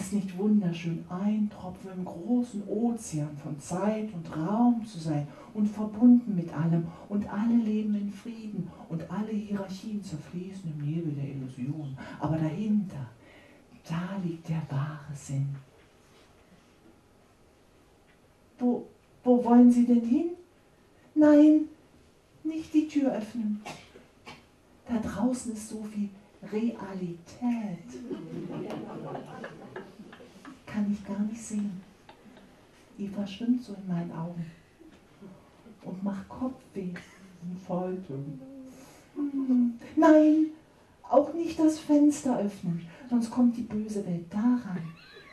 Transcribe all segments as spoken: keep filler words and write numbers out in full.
es nicht wunderschön, ein Tropfen im großen Ozean von Zeit und Raum zu sein und verbunden mit allem und alle leben in Frieden und alle Hierarchien zerfließen im Nebel der Illusion. Aber dahinter, da liegt der wahre Sinn. Wo, wo wollen Sie denn hin? Nein, nicht die Tür öffnen. Da draußen ist so viel Realität. Kann ich gar nicht sehen. Die verschwimmt so in meinen Augen und macht Kopfweh und Falten. Hm. Nein, auch nicht das Fenster öffnen, sonst kommt die böse Welt da rein.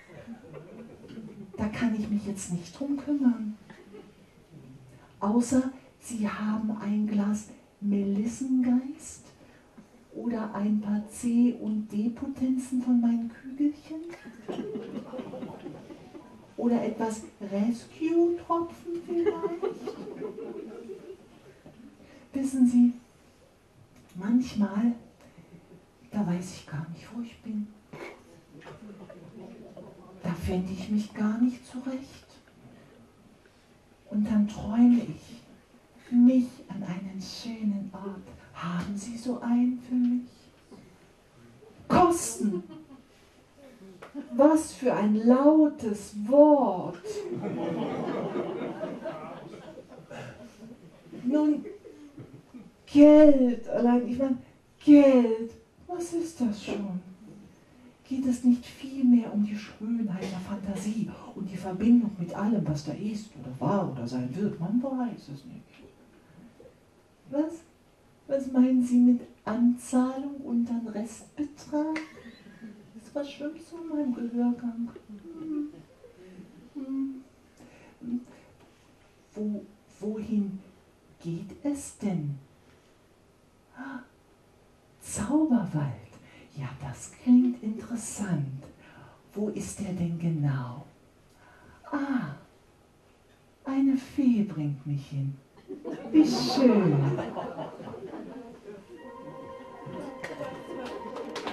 Da kann ich mich jetzt nicht drum kümmern. Außer Sie haben ein Glas Melissengeist oder ein paar C- und D-Potenzen von meinen Kügelchen? Oder etwas Rescue-Tropfen vielleicht? Wissen Sie, manchmal, da weiß ich gar nicht, wo ich bin. Da finde ich mich gar nicht zurecht. Und dann träume ich mich an einen schönen Ort. Haben Sie so einen für mich? Kosten! Was für ein lautes Wort! Nun, Geld, allein, ich meine, Geld, was ist das schon? Geht es nicht vielmehr um die Schönheit der Fantasie und die Verbindung mit allem, was da ist oder war oder sein wird? Man weiß es nicht. Was? Was meinen Sie mit Anzahlung und dann Restbetrag? Das verschwimmt so in meinem Gehörgang. Hm. Hm. Wo, wohin geht es denn? Ah, Zauberwald. Ja, das klingt interessant. Wo ist der denn genau? Ah, eine Fee bringt mich hin. Wie schön.